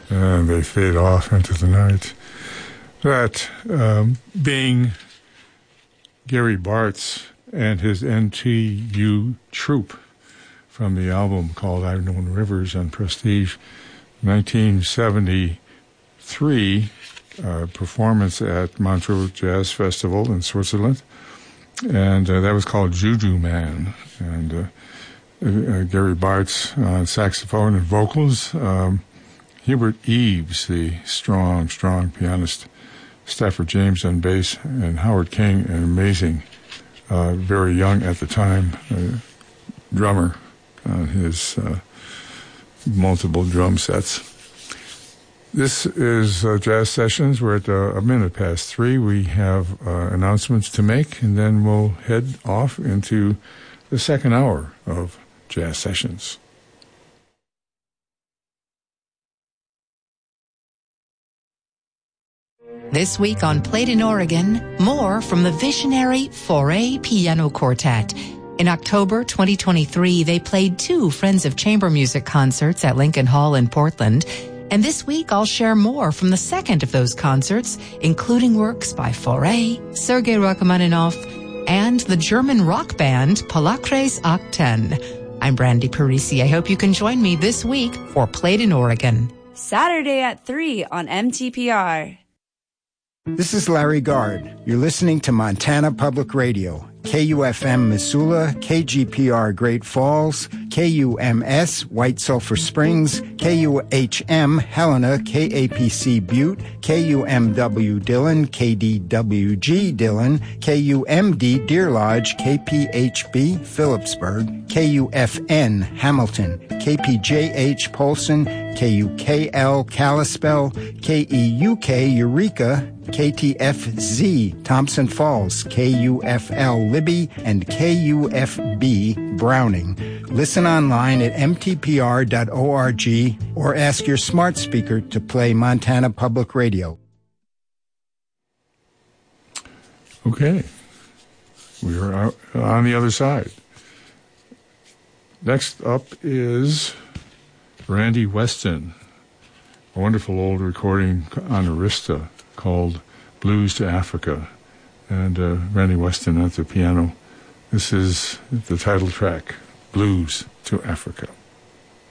and they fade off into the night. That being Gary Bartz and his NTU troupe from the album called I've Known Rivers on Prestige, 1973 performance at Montreux Jazz Festival in Switzerland, and that was called Juju Man. And Gary Bartz on saxophone and vocals, Hubert Eaves, the strong pianist, Stafford James on bass, and Howard King, an amazing, very young at the time, drummer on his multiple drum sets. This is Jazz Sessions. We're at 3:01. We have announcements to make, and then we'll head off into the second hour of Jazz Sessions. This week on Played in Oregon, more from the visionary Fauré Piano Quartet. In October 2023, they played 2 Friends of Chamber Music concerts at Lincoln Hall in Portland. And this week, I'll share more from the second of those concerts, including works by Fauré, Sergei Rachmaninoff, and the German rock band Palacres Octen. I'm Brandy Parisi. I hope you can join me this week for Played in Oregon. Saturday at 3 on MTPR. This is Larry Gard. You're listening to Montana Public Radio. KUFM Missoula, KGPR Great Falls, KUMS White Sulphur Springs, KUHM Helena, KAPC Butte, KUMW Dillon, KDWG Dillon, KUMD Deer Lodge, KPHB Phillipsburg, KUFN Hamilton, KPJH Polson, KUKL Kalispell, KEUK Eureka, KTFZ Thompson Falls, KUFL Libby, and KUFB Browning. Listen online at mtpr.org or ask your smart speaker to play Montana Public Radio. Okay. We are out on the other side. Next up is Randy Weston, a wonderful old recording on Arista called Blues to Africa, and Randy Weston at the piano. This is the title track, Blues to Africa.